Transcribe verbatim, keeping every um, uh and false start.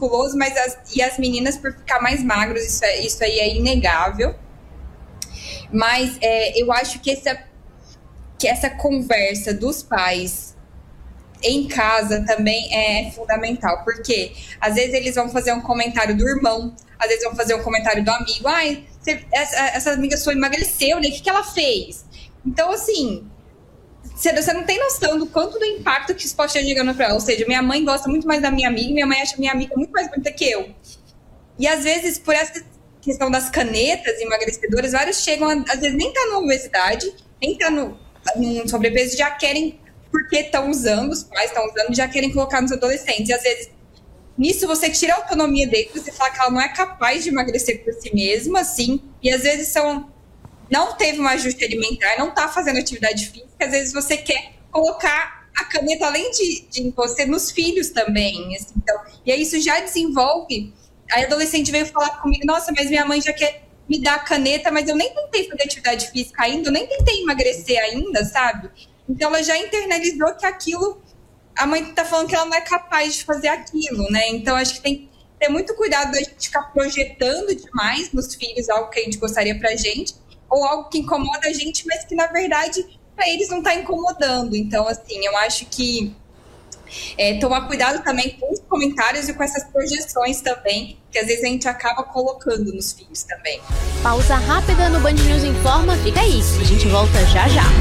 musculoso, mas as, e as meninas por ficar mais magros, isso, é, isso aí é inegável. Mas é, eu acho que essa, que essa conversa dos pais em casa também é fundamental, porque às vezes eles vão fazer um comentário do irmão, às vezes vão fazer um comentário do amigo, ai, você, essa, essa amiga sua emagreceu, né? O que, que ela fez? Então, assim, você, você não tem noção do quanto do impacto que isso pode estar chegando para ela. Ou seja, minha mãe gosta muito mais da minha amiga, minha mãe acha minha amiga muito mais bonita que eu. E às vezes, por essa questão das canetas emagrecedoras, vários chegam, às vezes nem tá na obesidade, nem tá no, no sobrepeso, já querem, porque estão usando, os pais estão usando, já querem colocar nos adolescentes. E às vezes, nisso você tira a autonomia dele, você fala que ela não é capaz de emagrecer por si mesma, assim, e às vezes são, não teve um ajuste alimentar, não tá fazendo atividade física, às vezes você quer colocar a caneta, além de, de você, nos filhos também, assim, então, e aí isso já desenvolve. Aí a adolescente veio falar comigo, nossa, mas minha mãe já quer me dar a caneta, mas eu nem tentei fazer atividade física ainda, eu nem tentei emagrecer ainda, sabe? Então ela já internalizou que aquilo, a mãe tá falando que ela não é capaz de fazer aquilo, né? Então acho que tem que ter muito cuidado da gente ficar projetando demais nos filhos algo que a gente gostaria pra gente, ou algo que incomoda a gente, mas que na verdade pra eles não tá incomodando. Então, assim, eu acho que É, tomar cuidado também com os comentários e com essas projeções também, que às vezes a gente acaba colocando nos filhos também. Pausa rápida no Band News Informa, fica aí, a gente volta já já.